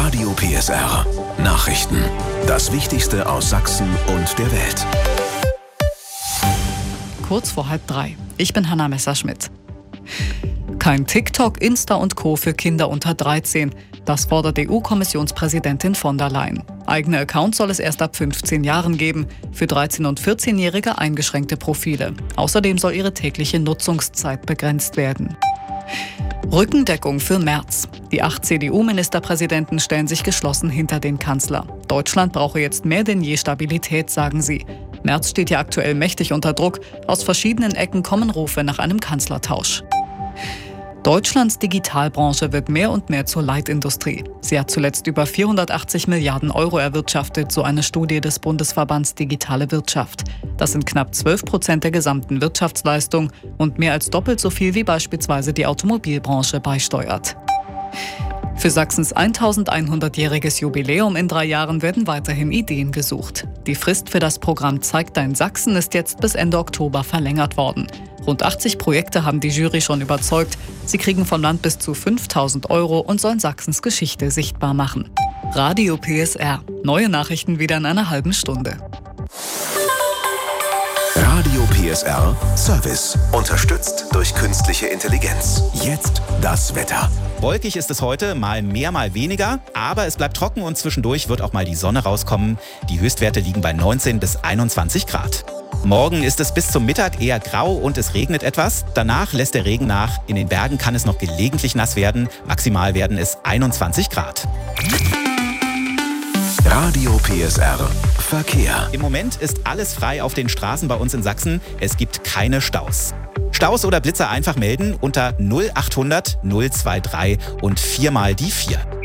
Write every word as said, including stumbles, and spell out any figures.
Radio P S R Nachrichten. Das Wichtigste aus Sachsen und der Welt. Kurz vor halb drei. Ich bin Hanna Messerschmidt. Kein TikTok, Insta und Co. für Kinder unter dreizehn. Das fordert E U-Kommissionspräsidentin von der Leyen. Eigene Accounts soll es erst ab fünfzehn Jahren geben. Für dreizehn- und vierzehnjährige eingeschränkte Profile. Außerdem soll ihre tägliche Nutzungszeit begrenzt werden. Rückendeckung für Merz. Die acht C D U-Ministerpräsidenten stellen sich geschlossen hinter den Kanzler. Deutschland brauche jetzt mehr denn je Stabilität, sagen sie. Merz steht ja aktuell mächtig unter Druck. Aus verschiedenen Ecken kommen Rufe nach einem Kanzlertausch. Deutschlands Digitalbranche wird mehr und mehr zur Leitindustrie. Sie hat zuletzt über vierhundertachtzig Milliarden Euro erwirtschaftet, so eine Studie des Bundesverbands Digitale Wirtschaft. Das sind knapp zwölf Prozent der gesamten Wirtschaftsleistung und mehr als doppelt so viel wie beispielsweise die Automobilbranche beisteuert. Für Sachsens eintausendeinhundertjähriges Jubiläum in drei Jahren werden weiterhin Ideen gesucht. Die Frist für das Programm Zeig dein Sachsen ist jetzt bis Ende Oktober verlängert worden. Rund achtzig Projekte haben die Jury schon überzeugt. Sie kriegen vom Land bis zu fünftausend Euro und sollen Sachsens Geschichte sichtbar machen. Radio P S R. Neue Nachrichten wieder in einer halben Stunde. Radio P S R Service. Unterstützt durch künstliche Intelligenz. Jetzt das Wetter. Wolkig ist es heute, mal mehr, mal weniger. Aber es bleibt trocken und zwischendurch wird auch mal die Sonne rauskommen. Die Höchstwerte liegen bei neunzehn bis einundzwanzig Grad. Morgen ist es bis zum Mittag eher grau und es regnet etwas. Danach lässt der Regen nach. In den Bergen kann es noch gelegentlich nass werden. Maximal werden es einundzwanzig Grad. Radio P S R Verkehr. Im Moment ist alles frei auf den Straßen bei uns in Sachsen. Es gibt keine Staus. Staus oder Blitzer einfach melden unter null achthundert null drei drei und viermal die vier.